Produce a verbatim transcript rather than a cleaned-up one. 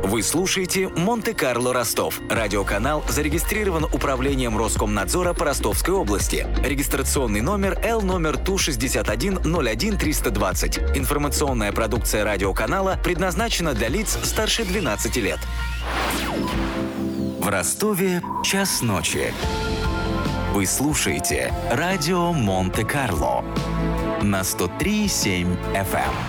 Вы слушаете «Монте-Карло Ростов». Радиоканал зарегистрирован Управлением Роскомнадзора по Ростовской области. Регистрационный номер Л номер Ту шестьдесят один ноль один триста двадцать. Информационная продукция радиоканала предназначена для лиц старше двенадцати лет. В Ростове час ночи. Вы слушаете радио Монте-Карло на сто три и семь эф эм.